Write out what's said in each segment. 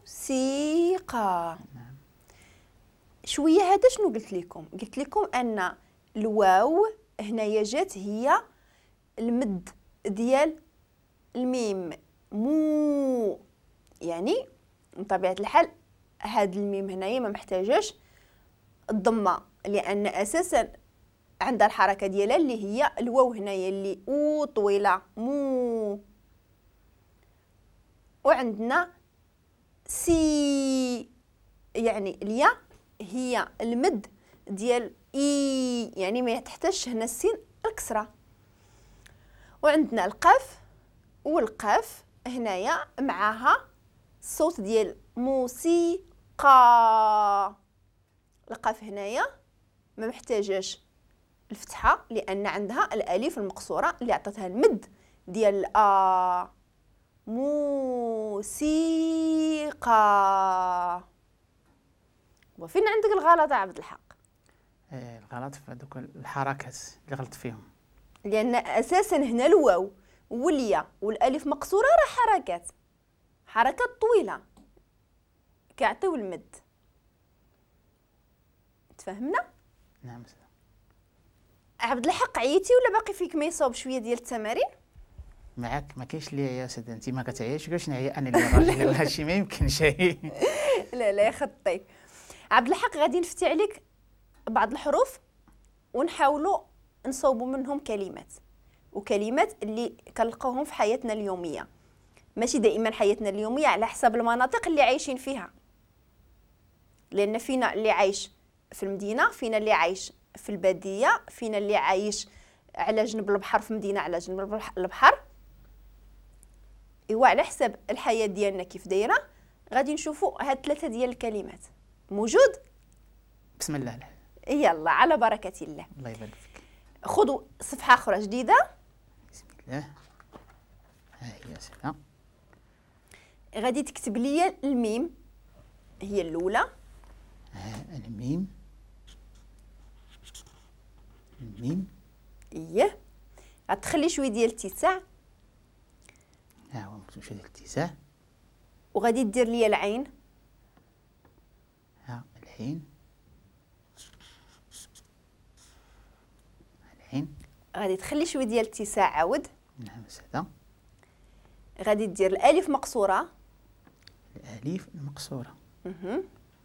موسيقى. شويه هذا شنو قلت لكم ان الواو هنايا جات هي المد ديال الميم مو، يعني من طبيعه الحال هاد الميم هنايا ما محتاجاش الضمه، لان اساسا عندها الحركه ديالها اللي هي الواو هنايا اللي او طويله مو، وعندنا سي يعني الياء هي المد ديال اي، يعني ما تحتاجش هنا السين الكسره. وعندنا القاف، والقاف هنايا معاها الصوت ديال موسيقى. القاف هنايا ما محتاجاش الفتحه لان عندها الالف المقصوره اللي عطاتها المد ديال موسيقى. وفين عندك الغلط عبد الحق؟ الغلط في هذوك الحركات اللي غلط فيهم، لان اساسا هنا الواو والياء والالف مقصوره راه حركات طويله كيعطيو المد. تفهمنا؟ نعم. عبد الحق عييتي ولا باقي فيك ما يصوب شويه ديال التمارين؟ معاك ما كاينش ليا يا سيدي، انت ما كتعيش كاش نعيا انا اللي راجل ولا هادشي ما يمكنش. لا يا خطي. عبد الحق غادي نفتي عليك بعض الحروف ونحاولوا نصوبوا منهم كلمات، وكلمات اللي كنلقاوهم في حياتنا اليوميه، ماشي دائما حياتنا اليوميه على حسب المناطق اللي عايشين فيها، لان فينا اللي عايش في المدينه، فينا اللي عايش في الباديه، فينا اللي عايش على جنب البحر في مدينه على جنب البحر. ايوا على حسب الحياه ديالنا كيف دايره غادي نشوفوا هاد 3 ديال الكلمات. موجود؟ بسم الله. يلا على بركه الله. الله يبارك فيك. خذوا صفحه اخرى جديده. بسم الله. ها هي سيدة. غادي تكتب لي الميم هي الاولى. الميم. ايه. غتخلي شويه ديال الاتساع. ها هو مكتوب شويه ديال الاتساع. وغادي دير لي العين. ها العين. غادي تخلي شويه ديال الاتساع عاود. نعم سيدة. غادي دير الالف مقصوره. الالف المقصوره. ها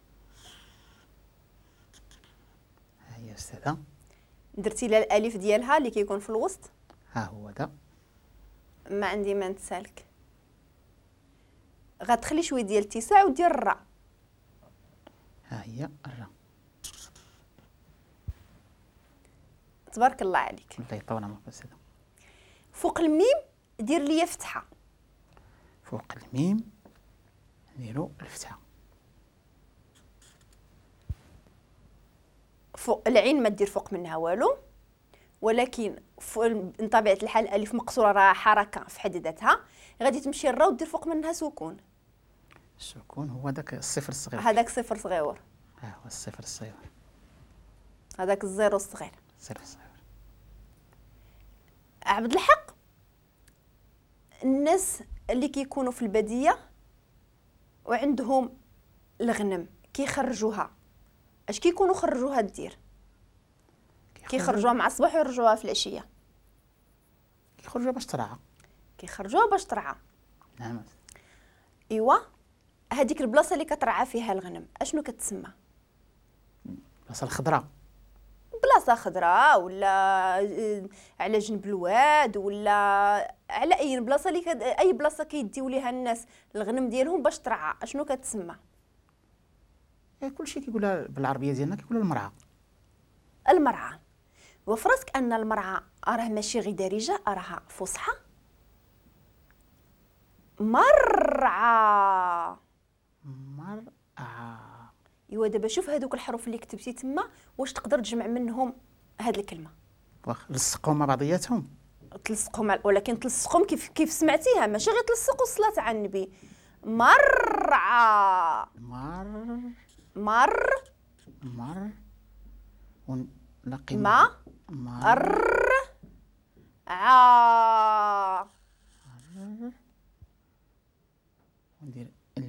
هي استاذه. درتي لها الالف ديالها اللي كيكون في الوسط. ها هو دا. ما عندي ما نتسالك. غتخلي شويه ديال الاتساع ودير الراء. ها هي الراء. تبارك الله عليك. الله يطول عمرك استاذه. فوق الميم دير لي فتحه. فوق الميم نديرو الفتحه. فوق العين ما دير فوق منها والو، ولكن من طبيعه الحال الالف مقصوره راه حركه في حد ذاتها، غادي تمشي الراء ودير فوق منها سكون. السكون هو داك الصفر الصغير. هذاك صفر صغيور. ها هو الصفر الصغير. هذاك الزيرو الصغير. الصفر الصغير. عبد الحق، الناس اللي كيكونوا في الباديه وعندهم الغنم كيخرجوها، اش كيكونوا خرجوها دير؟ كيخرجوها مع الصباح ويرجعوها في العشيه. كيخرجوها باش ترعى. كيخرجوها باش ترعى. نعم. ايوا هذيك البلاصه اللي كترعى فيها الغنم اشنو كتسمى؟ البلاصه الخضراء. بلاصه خضراء ولا على جنب الواد ولا على اي بلاصه اللي اي بلاصه كيديو ليها الناس الغنم ديالهم باش ترعى اشنو كتسمى؟ كلشي كيقولها بالعربيه ديالنا كيقولوا المرعى. المرعى. وفراسك ان المرعى راه ماشي غير دارجه، راها فصحى. مرعى. ايوا دابا شوف هذوك الحروف اللي كتبتي تما واش تقدر تجمع منهم هاد الكلمه. واخ لصقهم مع بعضياتهم. تلصقهم ولكن تلصقهم كيف سمعتيها، ماشي غير تلصقوا الصلاه على النبي. مرعى. ونلاقي ما ع